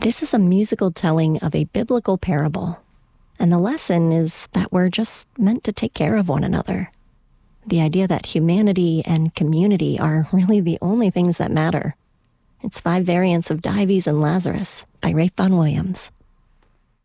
This is a musical telling of a biblical parable, and the lesson is that we're just meant to take care of one another. The idea that humanity and community are really the only things that matter. It's 5 variants of Dives and Lazarus by Rafe Vaughan Williams.